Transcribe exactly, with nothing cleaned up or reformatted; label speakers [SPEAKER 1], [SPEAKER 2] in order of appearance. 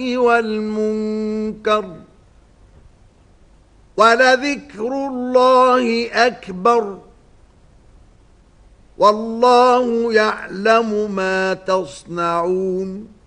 [SPEAKER 1] والمنكر ولذكر الله أكبر والله يعلم ما تصنعون